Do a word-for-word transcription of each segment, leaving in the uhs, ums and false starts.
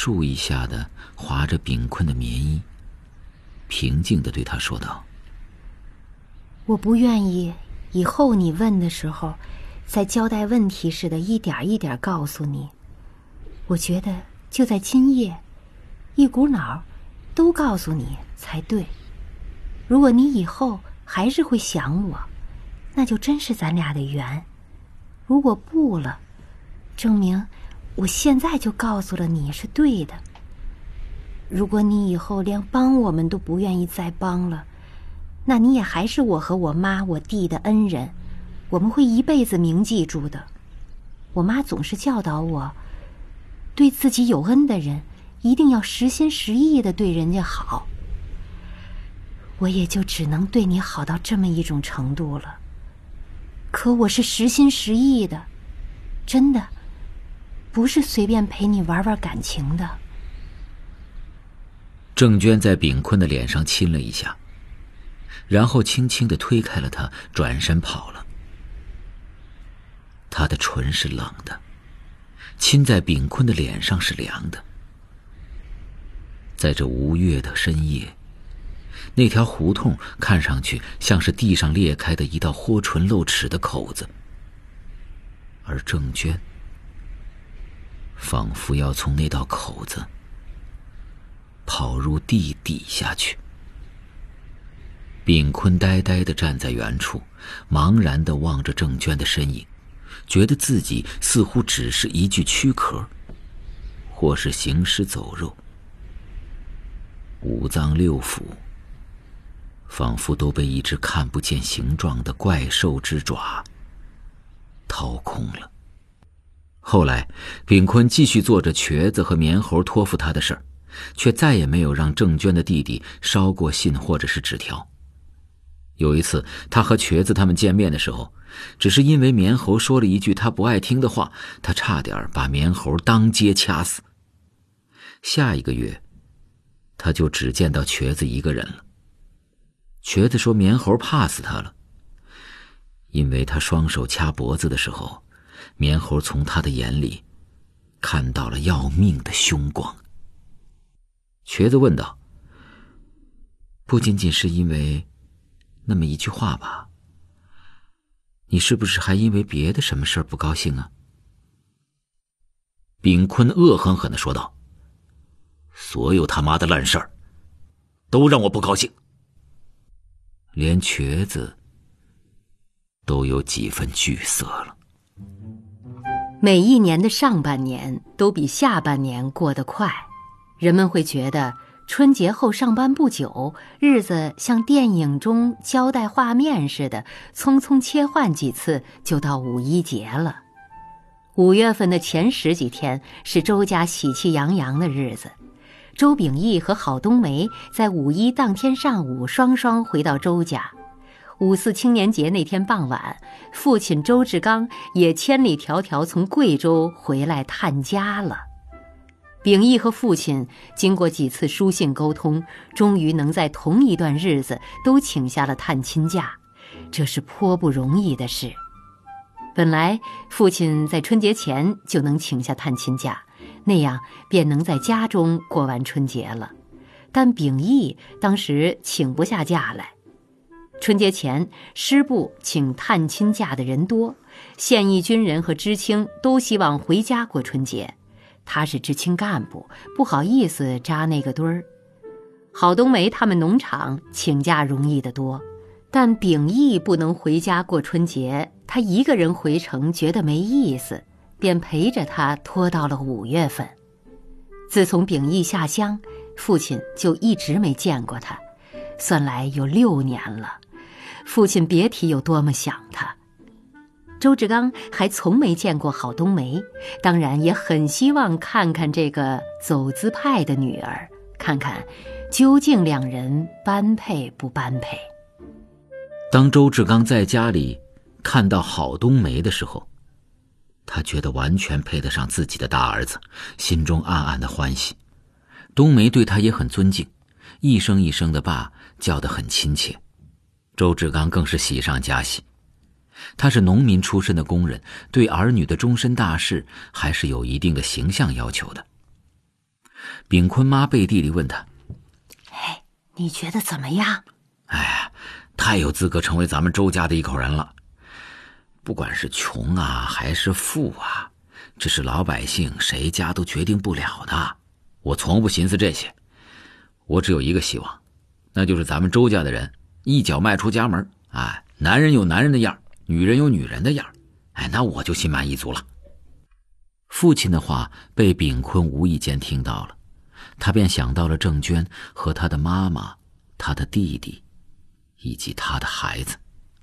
数一下的划着炳坤的棉衣，平静地对他说道： 我不愿意以后你问的时候在交代问题似的一点一点告诉你，我觉得就在今夜一股脑都告诉你才对。如果你以后还是会想我，那就真是咱俩的缘。如果不了，证明我现在就告诉了你是对的。如果你以后连帮我们都不愿意再帮了，那你也还是我和我妈我弟的恩人，我们会一辈子铭记住的。我妈总是教导我，对自己有恩的人一定要实心实意的对人家好。我也就只能对你好到这么一种程度了。可我是实心实意的，真的不是随便陪你玩玩感情的。 郑娟在炳坤的脸上亲了一下，然后轻轻地推开了他，转身跑了。他的唇是冷的，亲在炳坤的脸上是凉的。在这无月的深夜，那条胡同看上去像是地上裂开的一道豁唇露齿的口子，而郑娟仿佛要从那道口子跑入地底下去。炳坤呆呆地站在原处，茫然地望着郑娟的身影，觉得自己似乎只是一具躯壳，或是行尸走肉。五脏六腑仿佛都被一只看不见形状的怪兽之爪掏空了。后来炳坤继续做着瘸子和棉猴托付他的事儿，却再也没有让郑娟的弟弟捎过信或者是纸条。有一次他和瘸子他们见面的时候，只是因为棉猴说了一句他不爱听的话，他差点把棉猴当街掐死。下一个月他就只见到瘸子一个人了。瘸子说棉猴怕死他了，因为他双手掐脖子的时候，棉猴从他的眼里看到了要命的凶光。瘸子问道：不仅仅是因为那么一句话吧？你是不是还因为别的什么事儿不高兴啊？炳坤恶狠狠地说道：所有他妈的烂事儿都让我不高兴。连瘸子都有几分惧色了。 每一年的上半年都比下半年过得快，人们会觉得春节后上班不久，日子像电影中交代画面似的，匆匆切换几次就到五一节了。五月份的前十几天是周家喜气洋洋的日子。周秉义和郝冬梅在五一当天上午双双回到周家。五四青年节那天傍晚，父亲周志刚也千里迢迢从贵州回来探家了。秉义和父亲经过几次书信沟通，终于能在同一段日子都请下了探亲假，这是颇不容易的事。本来父亲在春节前就能请下探亲假，那样便能在家中过完春节了，但秉义当时请不下假来。春节前师部请探亲假的人多，现役军人和知青都希望回家过春节，他是知青干部，不好意思扎那个堆儿。郝冬梅他们农场请假容易得多，但秉义不能回家过春节，他一个人回城觉得没意思，便陪着他拖到了五月份。自从秉义下乡，父亲就一直没见过他，算来有六年了。父亲别提有多么想他。周志刚还从没见过郝冬梅，当然也很希望看看这个走资派的女儿，看看究竟两人般配不般配。 当周志刚在家里看到郝冬梅的时候，他觉得完全配得上自己的大儿子，心中暗暗的欢喜。冬梅对他也很尊敬，一声一声的爸叫得很亲切。周志刚更是喜上加喜。他是农民出身的工人，对儿女的终身大事还是有一定的形象要求的。 炳坤妈背地里问他： 哎，你觉得怎么样？ 哎，太有资格成为咱们周家的一口人了。不管是穷啊还是富啊，这是老百姓谁家都决定不了的。我从不寻思这些，我只有一个希望，那就是咱们周家的人一脚迈出家门，哎，男人有男人的样，女人有女人的样，哎，那我就心满意足了。父亲的话被炳坤无意间听到了，他便想到了郑娟和他的妈妈、他的弟弟以及他的孩子。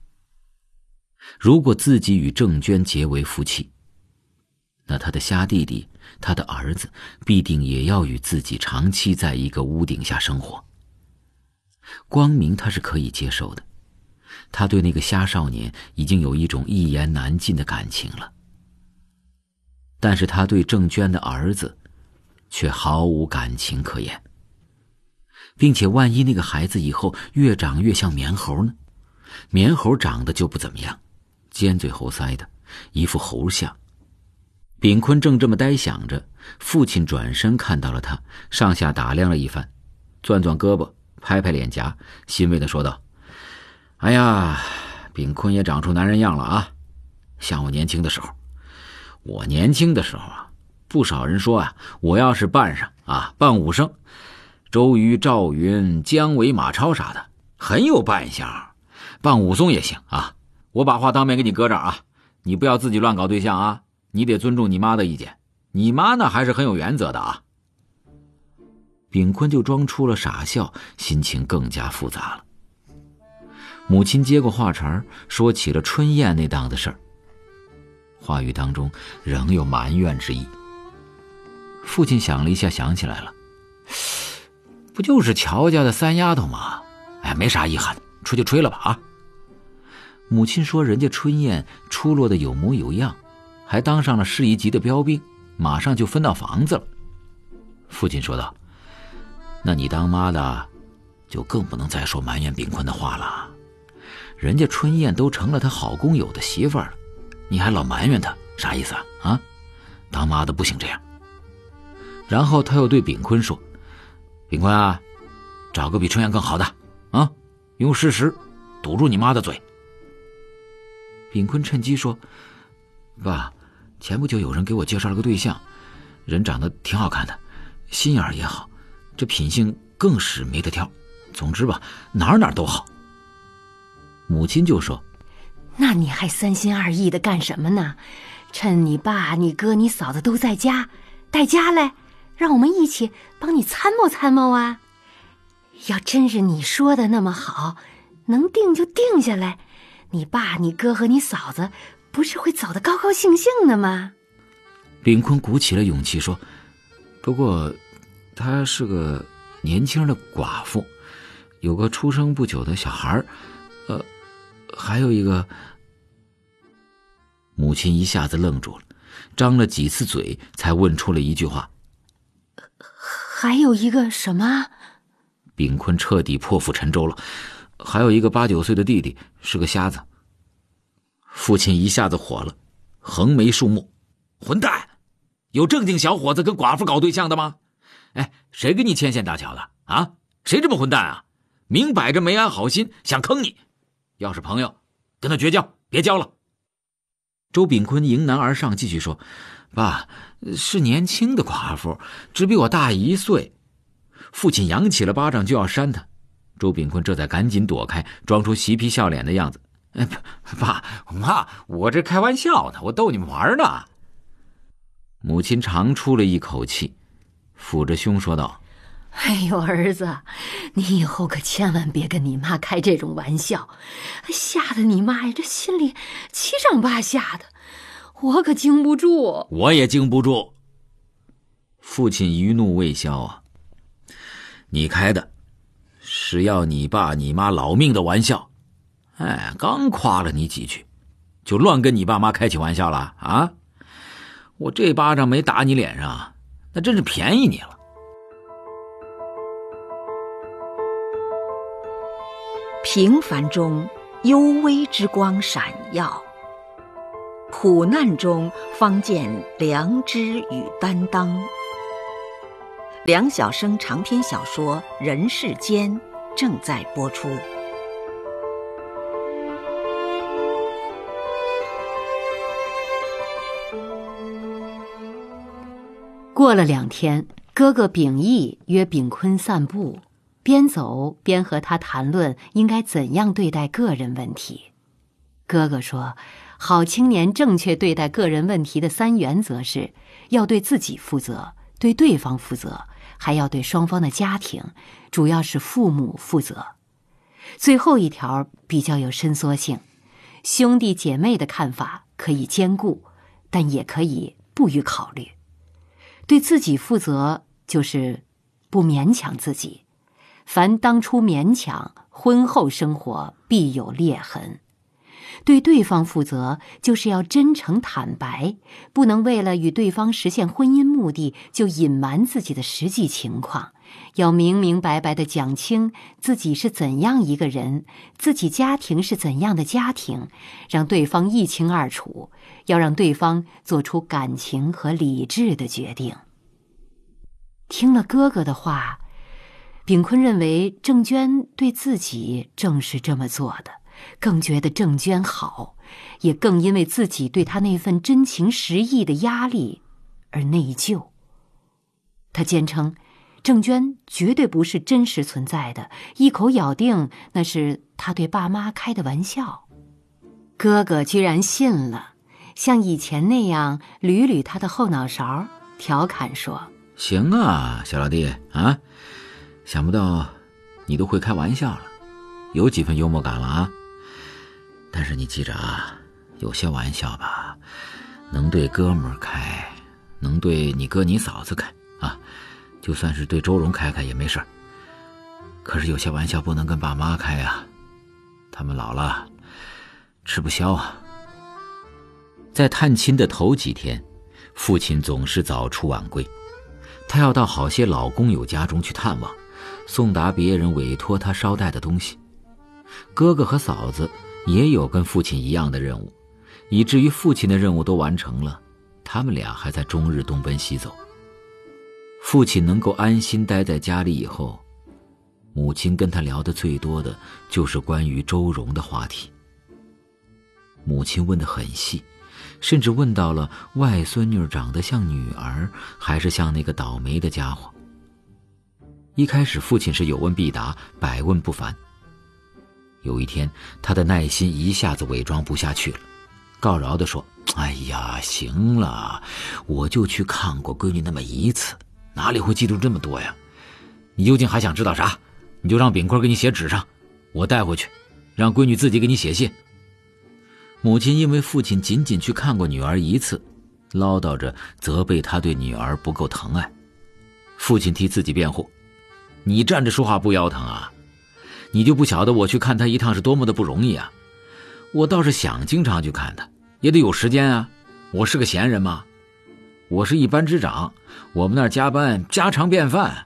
如果自己与郑娟结为夫妻，那他的瞎弟弟、他的儿子必定也要与自己长期在一个屋顶下生活。光明他是可以接受的，他对那个瞎少年已经有一种一言难尽的感情了。但是他对郑娟的儿子却毫无感情可言，并且万一那个孩子以后越长越像棉猴呢？棉猴长得就不怎么样，尖嘴猴腮的，一副猴相。炳坤正这么呆想着，父亲转身看到了他，上下打量了一番，攥攥胳膊，拍拍脸颊，欣慰地说道：哎呀，炳坤也长出男人样了啊，像我年轻的时候。我年轻的时候啊，不少人说啊，我要是扮上啊，扮武生，周瑜、赵云、姜维、马超啥的，很有扮相。扮武松也行啊。我把话当面给你搁这儿啊，你不要自己乱搞对象啊，你得尊重你妈的意见，你妈呢还是很有原则的啊。炳坤就装出了傻笑，心情更加复杂了。母亲接过话茬，说起了春宴那档子事儿，话语当中仍有埋怨之意。父亲想了一下，想起来了，不就是乔家的三丫头吗？哎，没啥遗憾，吹就吹了吧啊。母亲说人家春燕出落的有模有样，还当上了市一级的标兵，马上就分到房子了。父亲说道：那你当妈的就更不能再说埋怨炳坤的话了，人家春燕都成了他好工友的媳妇儿了，你还老埋怨他，啥意思啊？啊，当妈的不行这样。然后他又对炳坤说：炳坤啊，找个比春燕更好的啊，用事实堵住你妈的嘴。炳坤趁机说：爸，前不久有人给我介绍了个对象，人长得挺好看的，心眼儿也好，这品性更是没得挑，总之吧，哪哪都好。母亲就说： 那你还三心二意的干什么呢？趁你爸、你哥、你嫂子都在家，带家来，让我们一起帮你参谋参谋啊。要真是你说的那么好，能定就定下来，你爸、你哥和你嫂子不是会走得高高兴兴的吗？ 炳坤鼓起了勇气说：不过她是个年轻的寡妇，有个出生不久的小孩，呃，还有一个……母亲一下子愣住了，张了几次嘴才问出了一句话： 还有一个什么？ 炳坤彻底破釜沉舟了，还有一个八九岁的弟弟，是个瞎子。父亲一下子火了，横眉竖目：混蛋，有正经小伙子跟寡妇搞对象的吗？哎，谁跟你牵线搭桥的啊？谁这么混蛋啊？明摆着没安好心想坑你，要是朋友跟他绝交，别交了。周炳坤迎难而上，继续说：爸，是年轻的寡妇，只比我大一岁。父亲扬起了巴掌就要扇他，周炳坤这才赶紧躲开，装出嬉皮笑脸的样子：哎，爸妈，我这开玩笑呢，我逗你们玩呢。母亲长出了一口气，抚着胸说道： 哎呦，儿子，你以后可千万别跟你妈开这种玩笑，吓得你妈呀，这心里七上八下的，我可经不住。 我也经不住。父亲余怒未消啊，你开的是要你爸你妈老命的玩笑，哎，刚夸了你几句，就乱跟你爸妈开起玩笑了啊！我这巴掌没打你脸上，那真是便宜你了。 平凡中幽微之光闪耀，苦难中方见良知与担当。 梁晓声长篇小说《人世间》正在播出。 过了两天，哥哥秉义约秉坤散步，边走边和他谈论应该怎样对待个人问题。哥哥说，好青年正确对待个人问题的三原则是：要对自己负责，对对方负责，还要对双方的家庭，主要是父母负责。最后一条比较有伸缩性，兄弟姐妹的看法可以兼顾，但也可以不予考虑。对自己负责就是不勉强自己，凡当初勉强，婚后生活必有裂痕。对对方负责就是要真诚坦白，不能为了与对方实现婚姻目的就隐瞒自己的实际情况，要明明白白地讲清自己是怎样一个人，自己家庭是怎样的家庭，让对方一清二楚，要让对方做出感情和理智的决定。听了哥哥的话，秉坤认为郑娟对自己正是这么做的，更觉得郑娟好，也更因为自己对她那份真情实意的压力而内疚。他坚称郑娟绝对不是真实存在的，一口咬定那是他对爸妈开的玩笑。哥哥居然信了，像以前那样捋捋他的后脑勺，调侃说： 行啊，小老弟啊，想不到你都会开玩笑了，有几分幽默感了啊。但是你记着啊，有些玩笑吧，能对哥们儿开，能对你哥你嫂子开啊，就算是对周荣开开也没事。可是有些玩笑不能跟爸妈开啊，他们老了吃不消啊。在探亲的头几天，父亲总是早出晚归，他要到好些老工友家中去探望，送达别人委托他捎带的东西。哥哥和嫂子也有跟父亲一样的任务，以至于父亲的任务都完成了，他们俩还在终日东奔西走。父亲能够安心待在家里以后，母亲跟他聊的最多的就是关于周荣的话题。母亲问得很细，甚至问到了外孙女长得像女儿还是像那个倒霉的家伙。一开始父亲是有问必答，百问不烦。有一天他的耐心一下子伪装不下去了，告饶地说：哎呀，行了，我就去看过闺女那么一次，哪里会记住这么多呀？你究竟还想知道啥？你就让秉坤给你写纸上，我带回去，让闺女自己给你写信。母亲因为父亲仅仅去看过女儿一次，唠叨着责备他对女儿不够疼爱。父亲替自己辩护：你站着说话不腰疼啊？你就不晓得我去看他一趟是多么的不容易啊？我倒是想经常去看他，也得有时间啊。我是个闲人吗？我是一班之长，我们那儿加班家常便饭。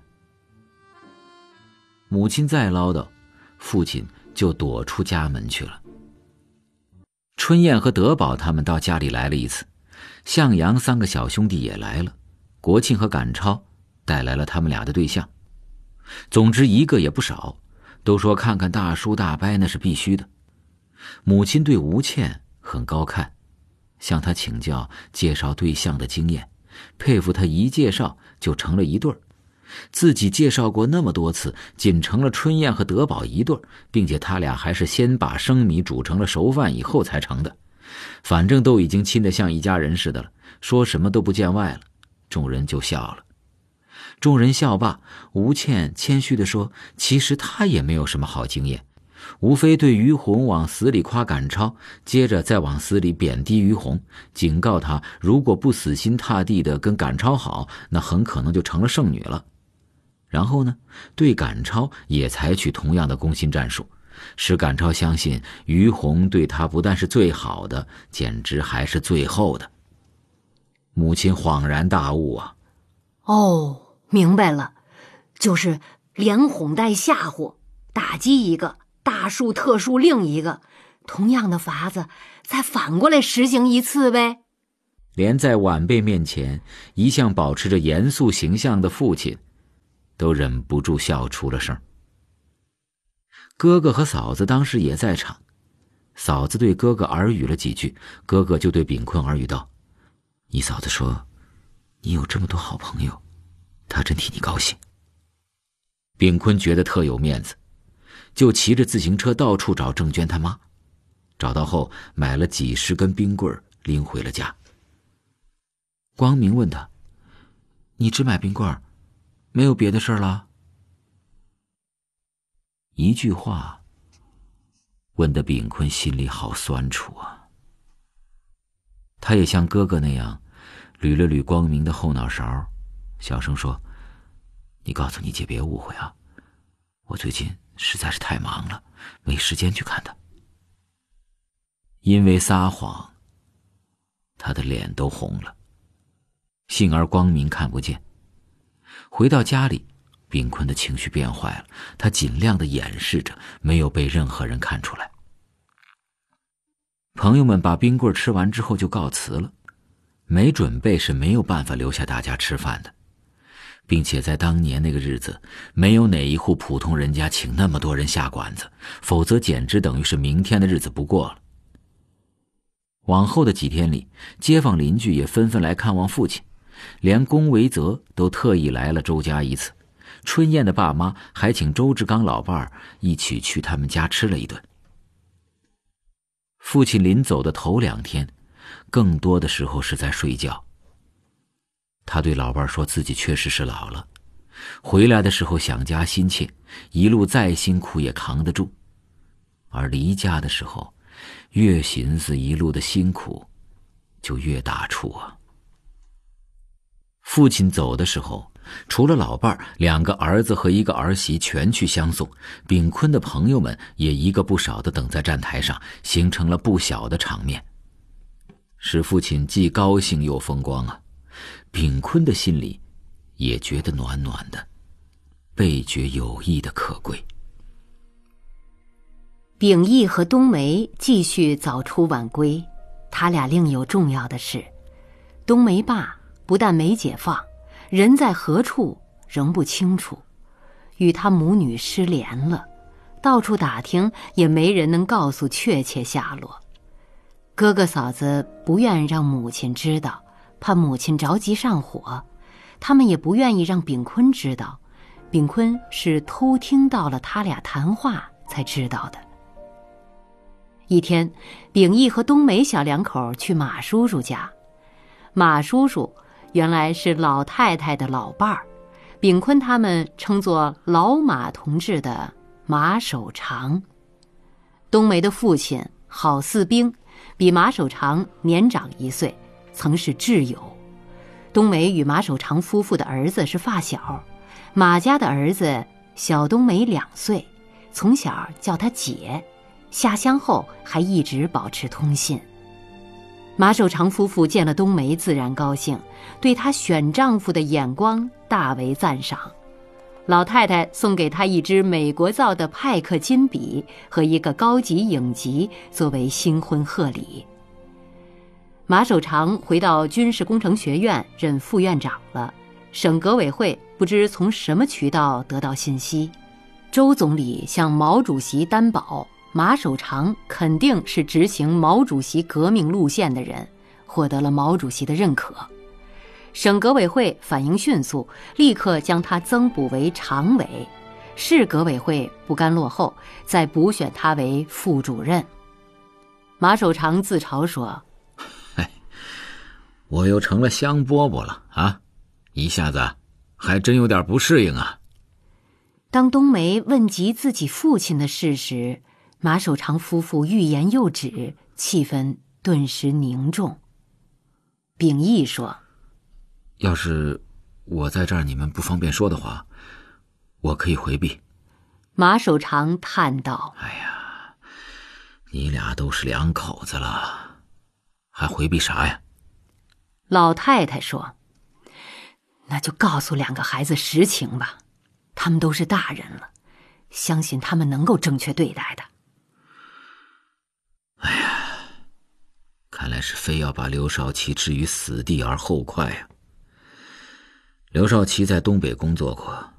母亲再唠叨，父亲就躲出家门去了。春燕和德宝他们到家里来了一次，向阳三个小兄弟也来了，国庆和赶超带来了他们俩的对象。总之一个也不少，都说看看大叔大伯那是必须的。母亲对吴倩很高看，向他请教介绍对象的经验，佩服他一介绍就成了一对儿。自己介绍过那么多次，仅成了春燕和德宝一对儿，并且他俩还是先把生米煮成了熟饭以后才成的。反正都已经亲得像一家人似的了，说什么都不见外了。众人就笑了。众人笑罢，吴倩谦虚地说，其实他也没有什么好经验，无非对于红往死里夸赶超，接着再往死里贬低于红，警告他如果不死心塌地的跟赶超好，那很可能就成了剩女了。然后呢，对赶超也采取同样的攻心战术，使赶超相信于红对他不但是最好的，简直还是最后的。母亲恍然大悟啊， 哦，明白了，就是连哄带吓唬，打击一个，大树特树另一个，同样的法子再反过来实行一次呗。 连在晚辈面前一向保持着严肃形象的父亲都忍不住笑出了声。哥哥和嫂子当时也在场，嫂子对哥哥耳语了几句，哥哥就对炳坤耳语道：你嫂子说你有这么多好朋友，她真替你高兴。炳坤觉得特有面子，就骑着自行车到处找郑娟他妈，找到后买了几十根冰棍拎回了家。光明问他：你只买冰棍，没有别的事了？一句话问得炳坤心里好酸楚啊。他也像哥哥那样捋了捋光明的后脑勺，小声说：你告诉你姐别误会啊，我最近实在是太忙了，没时间去看她。因为撒谎，他的脸都红了，幸而光明看不见。回到家里，炳坤的情绪变坏了，他尽量的掩饰着，没有被任何人看出来。朋友们把冰棍吃完之后就告辞了，没准备是没有办法留下大家吃饭的，并且在当年那个日子，没有哪一户普通人家请那么多人下馆子，否则简直等于是明天的日子不过了。往后的几天里，街坊邻居也纷纷来看望父亲，连龚维泽都特意来了周家一次。春燕的爸妈还请周志刚老伴儿一起去他们家吃了一顿。父亲临走的头两天，更多的时候是在睡觉。他对老伴儿说自己确实是老了，回来的时候想家心切，一路再辛苦也扛得住，而离家的时候越寻思一路的辛苦就越打怵啊。父亲走的时候，除了老伴儿，两个儿子和一个儿媳全去相送，炳坤的朋友们也一个不少的等在站台上，形成了不小的场面，使父亲既高兴又风光啊。炳坤的心里也觉得暖暖的，倍觉友谊的可贵。 秉义和冬梅继续早出晚归，他俩另有重要的事。冬梅爸不但没解放，人在何处仍不清楚，与他母女失联了，到处打听也没人能告诉确切下落。哥哥嫂子不愿让母亲知道，怕母亲着急上火，他们也不愿意让炳坤知道，炳坤是偷听到了他俩谈话才知道的。一天，秉义和冬梅小两口去马叔叔家。马叔叔原来是老太太的老伴儿，炳坤他们称作老马同志的马守常。冬梅的父亲郝四兵比马守常年长一岁，曾是挚友。冬梅与马守常夫妇的儿子是发小，马家的儿子小冬梅两岁，从小叫她姐，下乡后还一直保持通信。马守常夫妇见了冬梅自然高兴，对她选丈夫的眼光大为赞赏。老太太送给她一支美国造的派克金笔和一个高级影集作为新婚贺礼。马守常回到军事工程学院任副院长了，省革委会不知从什么渠道得到信息，周总理向毛主席担保马守常肯定是执行毛主席革命路线的人，获得了毛主席的认可。省革委会反应迅速，立刻将他增补为常委，市革委会不甘落后，再补选他为副主任。马守常自嘲说： 哎，我又成了香饽饽了啊，一下子还真有点不适应啊。 当冬梅问及自己父亲的事时，马守常夫妇欲言又止，气氛顿时凝重。秉义说： 要是我在这儿你们不方便说的话，我可以回避。 马守常叹道： 哎呀，你俩都是两口子了，还回避啥呀？ 老太太说：那就告诉两个孩子实情吧，他们都是大人了，相信他们能够正确对待的。 哎呀，看来是非要把刘少奇置于死地而后快啊。刘少奇在东北工作过，